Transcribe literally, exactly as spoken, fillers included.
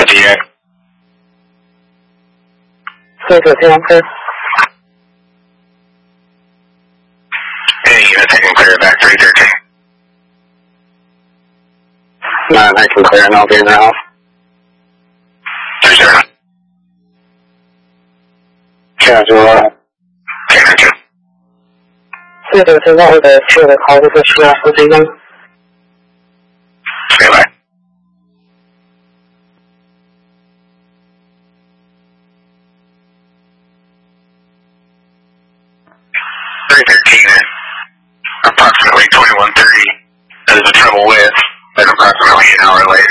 fifty yet? three thirteen, clear. Any units I can clear back three thirteen. nine, I can clear and I'll be in the house. three zero. Casual. Okay, thank you. three thirteen, what were the two of the causes that you asked this evening? Stay by. three thirteen at approximately twenty-one thirty. That is the trouble with, but approximately an hour later.